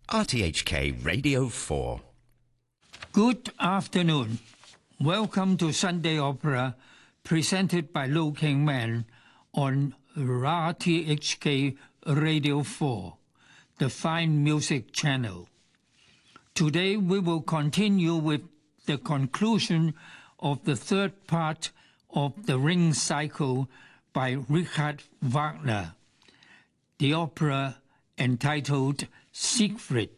RTHK Radio 4. Good afternoon. Welcome to Sunday Opera, presented by Lo King Man on RTHK Radio 4, the Fine Music Channel. Today we will continue with the conclusion of the third part of the Ring Cycle by Richard Wagner, the opera entitled Siegfried.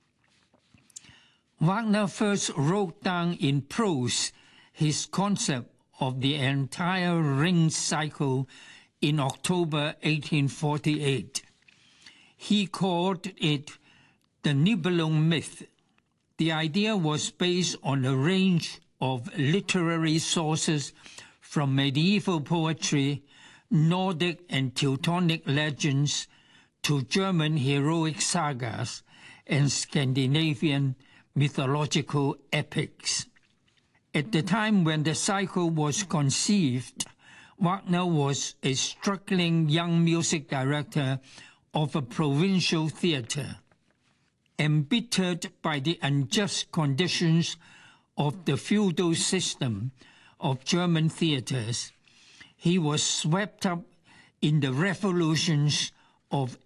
Wagner first wrote down in prose his concept of the entire Ring Cycle in October 1848. He called it the Nibelung myth. The idea was based on a range of literary sources from medieval poetry, Nordic and Teutonic legends, to German heroic sagas and Scandinavian mythological epics. At the time when the cycle was conceived, Wagner was a struggling young music director of a provincial theatre. Embittered by the unjust conditions of the feudal system of German theatres, he was swept up in the revolutions of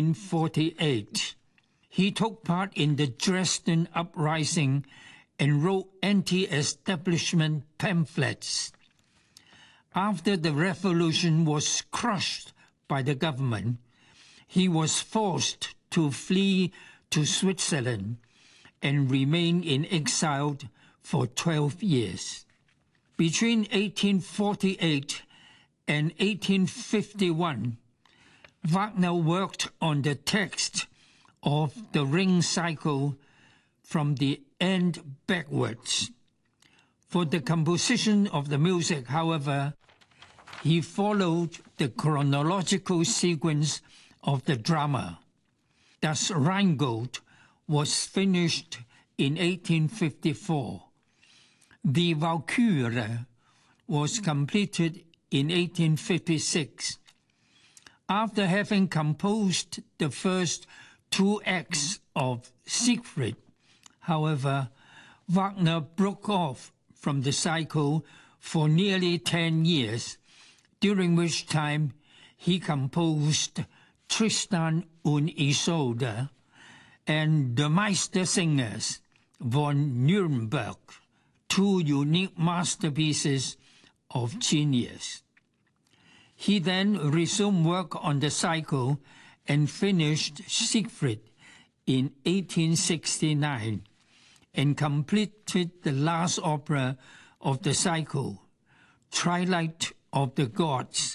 1848. He took part in the Dresden Uprising and wrote anti-establishment pamphlets. After the revolution was crushed by the government, he was forced to flee to Switzerland and remain in exile for 12 years. Between 1848 and 1851, Wagner worked on the text of the Ring Cycle from the end backwards. For the composition of the music, however, he followed the chronological sequence of the drama. Thus, Rheingold was finished in 1854. Die Walküre was completed in 1856. After having composed the first two acts of Siegfried, however, Wagner broke off from the cycle for nearly 10 years, during which time he composed Tristan und Isolde and the Meistersingers von Nuremberg, two unique masterpieces of genius. He then resumed work on the cycle and finished Siegfried in 1869 and completed the last opera of the cycle, Twilight of the Gods,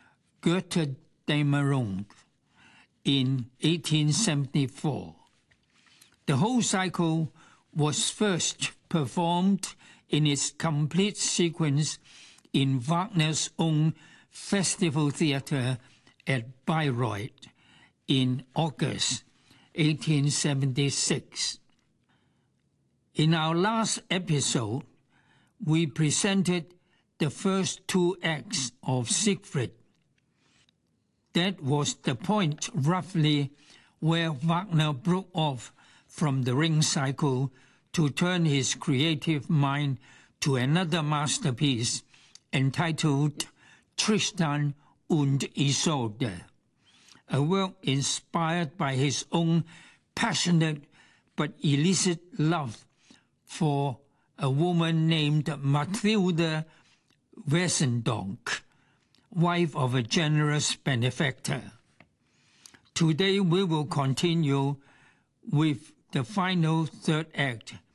Götterdämmerung, in 1874. The whole cycle was first performed in its complete sequence in Wagner's own Festival Theatre at Bayreuth in August 1876. In our last episode, we presented the first two acts of Siegfried. That was the point roughly where Wagner broke off from the Ring Cycle to turn his creative mind to another masterpiece entitled Tristan und Isolde, a work inspired by his own passionate but illicit love for a woman named Mathilde Wesendonck, wife of a generous benefactor. Today we will continue with the final third act